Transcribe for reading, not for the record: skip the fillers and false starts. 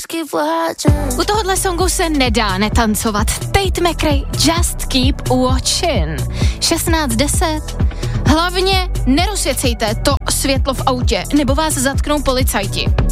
U tohohle songu se nedá netancovat. Tate McRae, Just Keep Watching. 16:10. Hlavně nerozsvěcejte to světlo v autě, nebo vás zatknou policajti.